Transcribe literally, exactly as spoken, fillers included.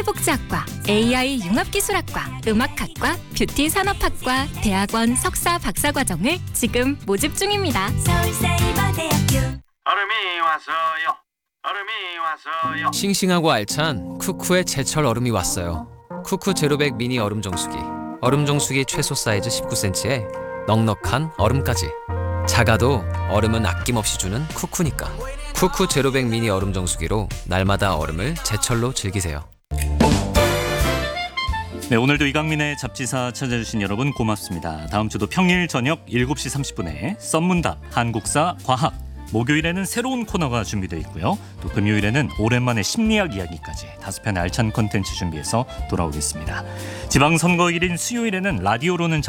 사회복지학과, 에이아이 융합기술학과, 음악학과, 뷰티산업학과, 대학원 석사 박사과정을 지금 모집 중입니다. 서울사이버대학교. 얼음이 왔어요. 얼음이 왔어요. 싱싱하고 알찬 쿠쿠의 제철 얼음이 왔어요. 쿠쿠 제로백 미니 얼음 정수기. 얼음 정수기 최소 사이즈 십구 센티미터에 넉넉한 얼음까지. 작아도 얼음은 아낌없이 주는 쿠쿠니까. 쿠쿠 제로백 미니 얼음 정수기로 날마다 얼음을 제철로 즐기세요. 네, 오늘도 이강민의 잡지사 찾아주신 여러분 고맙습니다. 다음 주도 평일 저녁 일곱 시 삼십 분에 썬문답 한국사 과학, 목요일에는 새로운 코너가 준비되어 있고요. 또 금요일에는 오랜만에 심리학 이야기까지 다섯 편의 알찬 콘텐츠 준비해서 돌아오겠습니다. 지방선거일인 수요일에는 라디오로는